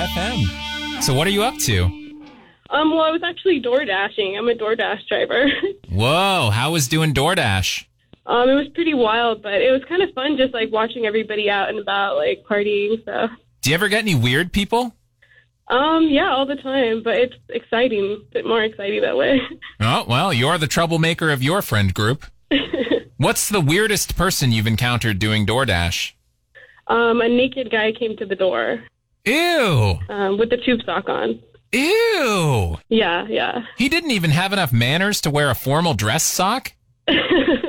FM. So what are you up to? Well, I was actually door dashing. I'm a DoorDash driver. Whoa, how was doing DoorDash? It was pretty wild, but it was kind of fun just like watching everybody out and about, like partying. So. Do you ever get any weird people? Yeah, all the time, but it's exciting. A bit more exciting that way. Oh, well, you're the troublemaker of your friend group. What's the weirdest person you've encountered doing DoorDash? A naked guy came to the door. Ew. With the tube sock on. Ew. Yeah. He didn't even have enough manners to wear a formal dress sock?